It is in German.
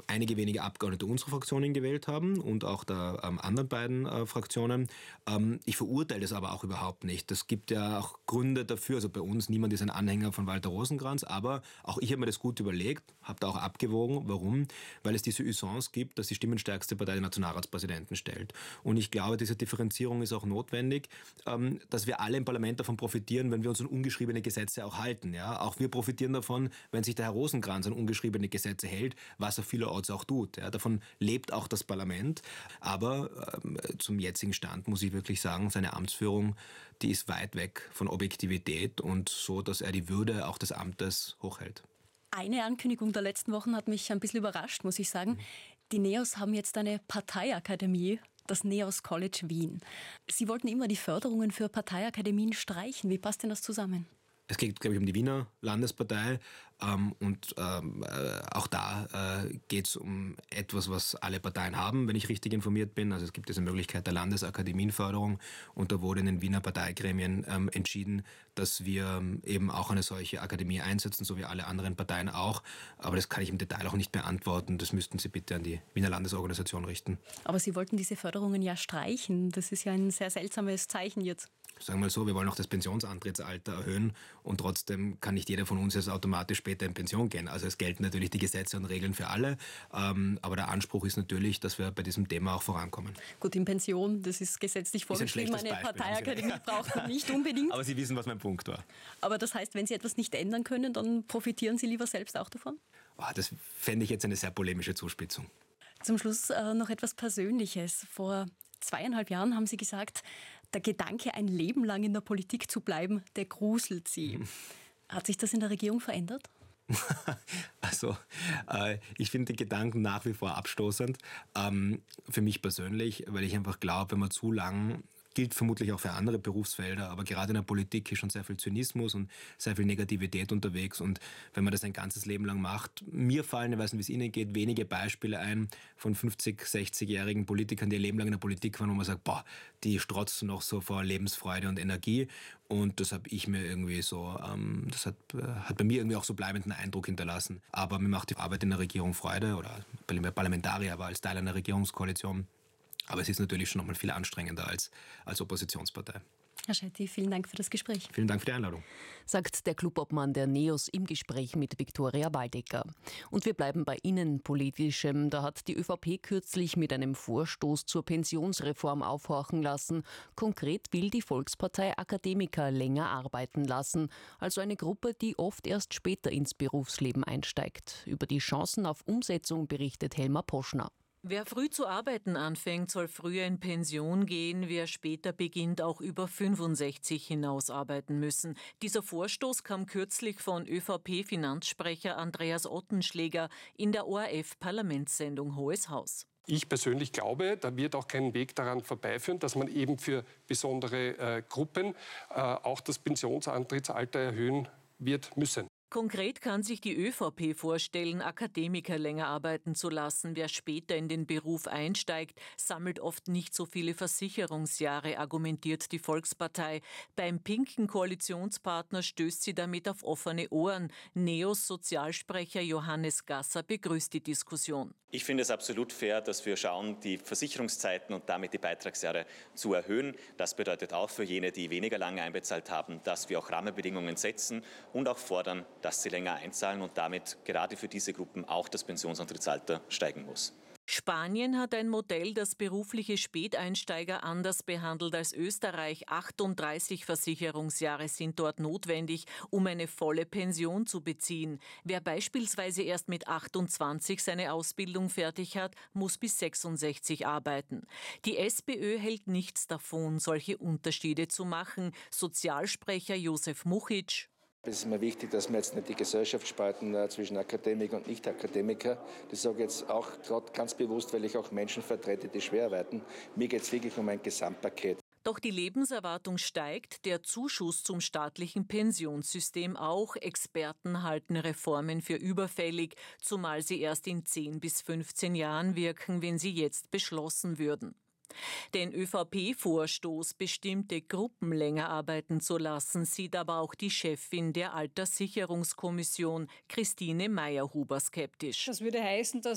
einige wenige Abgeordnete unserer Fraktionen gewählt haben und auch der anderen beiden Fraktionen. Ich verurteile das aber auch überhaupt nicht. Es gibt ja auch Gründe dafür, also bei uns, niemand ist ein Anhänger von Walter Rosenkranz, aber auch ich habe mir das gut überlegt, habe da auch abgewogen. Warum? Weil es diese Usance gibt, dass die stimmenstärkste Partei den Nationalratspräsidenten stellt. Und ich glaube, diese Differenzierung ist auch notwendig, dass wir alle im Parlament davon profitieren, wenn wir uns an ungeschriebene Gesetze auch halten. Ja? Auch wir profitieren davon, wenn sich der Herr Rosenkranz an ungeschriebene Gesetze hält, was er vielerorts auch tut. Ja, davon lebt auch das Parlament. Aber zum jetzigen Stand muss ich wirklich sagen, seine Amtsführung, die ist weit weg von Objektivität und so, dass er die Würde auch des Amtes hochhält. Eine Ankündigung der letzten Wochen hat mich ein bisschen überrascht, muss ich sagen. Die NEOS haben jetzt eine Parteiakademie, das NEOS College Wien. Sie wollten immer die Förderungen für Parteiakademien streichen. Wie passt denn das zusammen? Es geht, glaube ich, um die Wiener Landespartei und auch da geht es um etwas, was alle Parteien haben, wenn ich richtig informiert bin. Also es gibt diese Möglichkeit der Landesakademienförderung und da wurde in den Wiener Parteigremien entschieden, dass wir eben auch eine solche Akademie einsetzen, so wie alle anderen Parteien auch. Aber das kann ich im Detail auch nicht beantworten. Das müssten Sie bitte an die Wiener Landesorganisation richten. Aber Sie wollten diese Förderungen ja streichen. Das ist ja ein sehr seltsames Zeichen jetzt. Sagen wir mal so, wir wollen auch das Pensionsantrittsalter erhöhen und trotzdem kann nicht jeder von uns jetzt automatisch später in Pension gehen. Also es gelten natürlich die Gesetze und Regeln für alle, aber der Anspruch ist natürlich, dass wir bei diesem Thema auch vorankommen. Gut, in Pension, das ist gesetzlich vorgeschrieben, eine Parteiakademie braucht man nicht unbedingt. Aber Sie wissen, was mein Punkt war. Aber das heißt, wenn Sie etwas nicht ändern können, dann profitieren Sie lieber selbst auch davon? Das fände ich jetzt eine sehr polemische Zuspitzung. Zum Schluss noch etwas Persönliches. Vor 2,5 Jahren haben Sie gesagt, der Gedanke, ein Leben lang in der Politik zu bleiben, der gruselt Sie. Hat sich das in der Regierung verändert? Also, ich finde den Gedanken nach wie vor abstoßend. Für mich persönlich, weil ich einfach glaube, wenn man zu lang, gilt vermutlich auch für andere Berufsfelder, aber gerade in der Politik ist schon sehr viel Zynismus und sehr viel Negativität unterwegs und wenn man das ein ganzes Leben lang macht, mir fallen, ich weiß nicht, wie es Ihnen geht, wenige Beispiele ein von 50-, 60-jährigen Politikern, die ihr Leben lang in der Politik waren, wo man sagt, boah, die strotzen noch so vor Lebensfreude und Energie und das habe ich mir irgendwie so, das hat bei mir irgendwie auch so bleibenden Eindruck hinterlassen. Aber mir macht die Arbeit in der Regierung Freude oder Parlamentarier, aber als Teil einer Regierungskoalition. Aber es ist natürlich schon noch mal viel anstrengender als Oppositionspartei. Herr Schetti, vielen Dank für das Gespräch. Vielen Dank für die Einladung. Sagt der Clubobmann der NEOS im Gespräch mit Viktoria Waldecker. Und wir bleiben bei Innenpolitischem. Da hat die ÖVP kürzlich mit einem Vorstoß zur Pensionsreform aufhorchen lassen. Konkret will die Volkspartei Akademiker länger arbeiten lassen. Also eine Gruppe, die oft erst später ins Berufsleben einsteigt. Über die Chancen auf Umsetzung berichtet Helma Poschner. Wer früh zu arbeiten anfängt, soll früher in Pension gehen. Wer später beginnt, auch über 65 hinaus arbeiten müssen. Dieser Vorstoß kam kürzlich von ÖVP-Finanzsprecher Andreas Ottenschläger in der ORF-Parlamentssendung Hohes Haus. Ich persönlich glaube, da wird auch kein Weg daran vorbeiführen, dass man eben für besondere Gruppen auch das Pensionsantrittsalter erhöhen wird müssen. Konkret kann sich die ÖVP vorstellen, Akademiker länger arbeiten zu lassen. Wer später in den Beruf einsteigt, sammelt oft nicht so viele Versicherungsjahre, argumentiert die Volkspartei. Beim pinken Koalitionspartner stößt sie damit auf offene Ohren. NEOS Sozialsprecher Johannes Gasser begrüßt die Diskussion. Ich finde es absolut fair, dass wir schauen, die Versicherungszeiten und damit die Beitragsjahre zu erhöhen. Das bedeutet auch für jene, die weniger lange einbezahlt haben, dass wir auch Rahmenbedingungen setzen und auch fordern, dass sie länger einzahlen und damit gerade für diese Gruppen auch das Pensionsantrittsalter steigen muss. Spanien hat ein Modell, das berufliche Späteinsteiger anders behandelt als Österreich. 38 Versicherungsjahre sind dort notwendig, um eine volle Pension zu beziehen. Wer beispielsweise erst mit 28 seine Ausbildung fertig hat, muss bis 66 arbeiten. Die SPÖ hält nichts davon, solche Unterschiede zu machen. Sozialsprecher Josef Muchic: Es ist mir wichtig, dass wir jetzt nicht die Gesellschaft spalten zwischen Akademiker und Nicht-Akademiker. Das sage ich jetzt auch gerade ganz bewusst, weil ich auch Menschen vertrete, die schwer arbeiten. Mir geht es wirklich um ein Gesamtpaket. Doch die Lebenserwartung steigt, der Zuschuss zum staatlichen Pensionssystem auch. Experten halten Reformen für überfällig, zumal sie erst in 10 bis 15 Jahren wirken, wenn sie jetzt beschlossen würden. Den ÖVP-Vorstoß, bestimmte Gruppen länger arbeiten zu lassen, sieht aber auch die Chefin der Alterssicherungskommission, Christine Meyer-Huber, skeptisch. Das würde heißen, dass